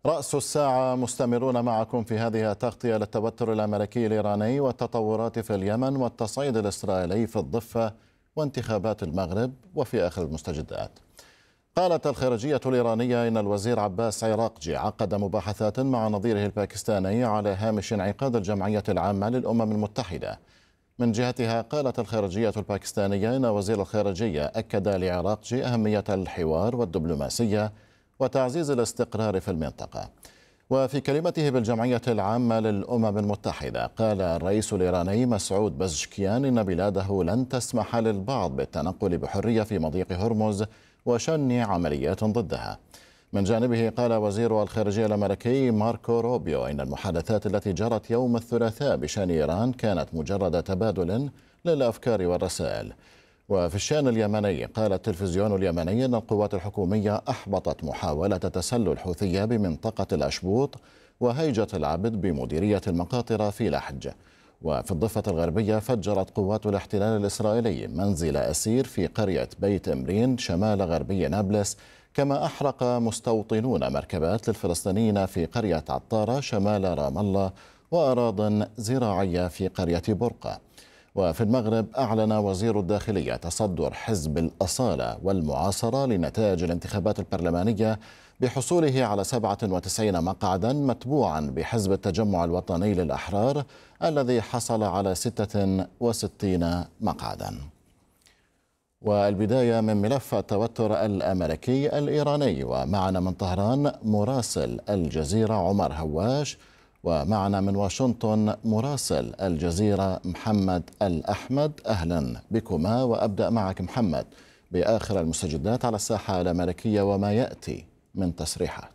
رأس الساعة مستمرون معكم في هذه التغطية للتوتر الأمريكي الإيراني والتطورات في اليمن والتصعيد الإسرائيلي في الضفة وانتخابات المغرب وفي آخر المستجدات. قالت الخارجية الإيرانية إن الوزير عباس عراقجي عقد مباحثات مع نظيره الباكستاني على هامش انعقاد الجمعية العامة للأمم المتحدة. من جهتها قالت الخارجية الباكستانية إن وزير الخارجية أكد لعراقجي أهمية الحوار والدبلوماسية وتعزيز الاستقرار في المنطقة. وفي كلمته بالجمعية العامة للأمم المتحدة قال الرئيس الإيراني مسعود بزشكيان إن بلاده لن تسمح للبعض بالتنقل بحرية في مضيق هرمز وشن عمليات ضدها. من جانبه قال وزير الخارجية الأمريكي ماركو روبيو إن المحادثات التي جرت يوم الثلاثاء بشأن إيران كانت مجرد تبادل للأفكار والرسائل. وفي الشأن اليمني قال التلفزيون اليمني أن القوات الحكومية أحبطت محاولة تسلل الحوثية بمنطقة الأشبوط وهيجة العبد بمديرية المقاطرة في لحج. وفي الضفة الغربية فجرت قوات الاحتلال الإسرائيلي منزل أسير في قرية بيت إمرين شمال غربي نابلس، كما أحرق مستوطنون مركبات للفلسطينيين في قرية عطارة شمال رام الله وأراضٍ زراعية في قرية برقة. وفي المغرب أعلن وزير الداخلية تصدر حزب الأصالة والمعاصرة لنتائج الانتخابات البرلمانية بحصوله على 97 مقعدا، متبوعا بحزب التجمع الوطني للأحرار الذي حصل على 66 مقعدا. والبداية من ملف التوتر الأمريكي الإيراني، ومعنا من طهران مراسل الجزيرة عمر هواش، ومعنا من واشنطن مراسل الجزيرة محمد الأحمد. أهلا بكما، وأبدأ معك محمد بآخر المستجدات على الساحة الأمريكية وما يأتي من تصريحات.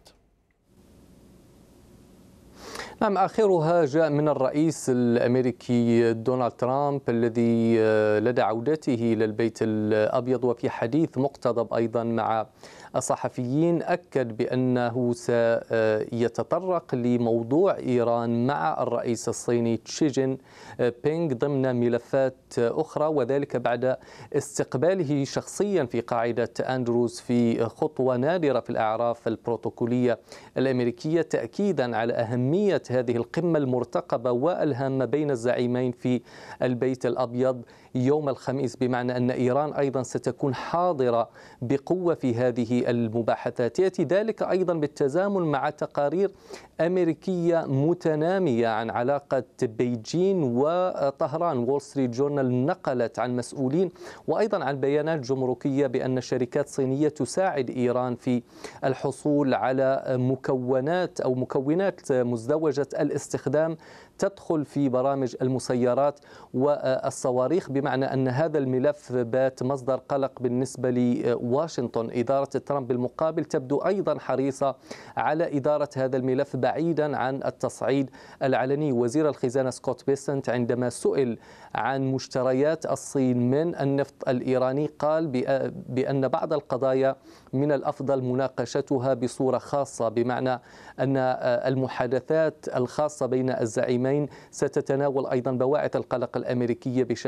نعم، آخرها جاء من الرئيس الأمريكي دونالد ترامب الذي لدى عودته إلى البيت الأبيض وفي حديث مقتضب أيضا مع الصحفيين أكد بأنه سيتطرق لموضوع إيران مع الرئيس الصيني شي جين بينغ ضمن ملفات أخرى، وذلك بعد استقباله شخصيا في قاعدة أندروز في خطوة نادرة في الأعراف البروتوكولية الأمريكية، تأكيدا على أهمية هذه القمة المرتقبة والهامة بين الزعيمين في البيت الأبيض يوم الخميس، بمعنى أن إيران أيضا ستكون حاضرة بقوة في هذه المباحثات. يأتي ذلك أيضا بالتزامن مع تقارير أمريكية متنامية عن علاقة بيجين وطهران. وول ستريت جورنال نقلت عن مسؤولين وأيضا عن بيانات جمركية بأن شركات صينية تساعد إيران في الحصول على مكونات مزدوجة الاستخدام تدخل في برامج المسيرات والصواريخ، بمعنى أن هذا الملف بات مصدر قلق بالنسبة لواشنطن. إدارة ترامب بالمقابل تبدو أيضا حريصة على إدارة هذا الملف بعيدا عن التصعيد العلني. وزير الخزانة سكوت بيسنت عندما سئل عن مشتريات الصين من النفط الإيراني قال بأن بعض القضايا من الأفضل مناقشتها بصورة خاصة، بمعنى أن المحادثات الخاصة بين الزعيمين ستتناول أيضا بواعث القلق الأمريكية بشأن